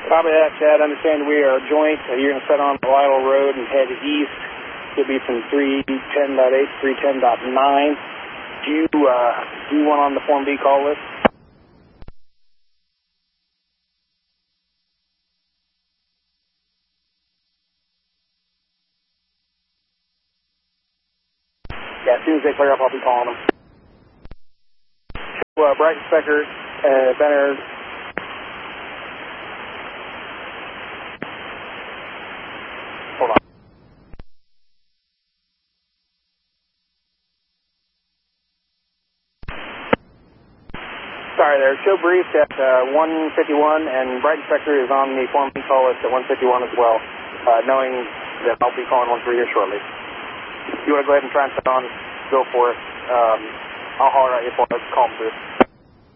Copy that, Chad. Understand we are joint. You're going to set on Lytle Road and head east. It'll be from 310.8 to 310.9. Do you want on the Form B call list? Yeah, as soon as they clear up, I'll be calling them. Brighton Specker, Benner. Hold on. Sorry there. Show briefed at 151, and Brighton Specker is on the Form B call list at 151 as well, knowing that I'll be calling 1 here shortly. If you want to go ahead and try and set on, go for it. I'll holler at you for it. Call them through.